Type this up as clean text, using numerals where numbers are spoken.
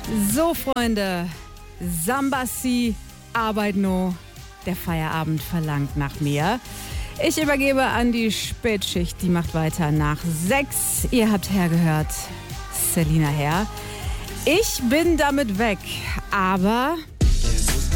So, Freunde, Sambasi, Arbeit no, der Feierabend verlangt nach mir. Ich übergebe an die Spätschicht, die macht weiter nach 6. Ihr habt hergehört, Selina Herr. Ich bin damit weg, aber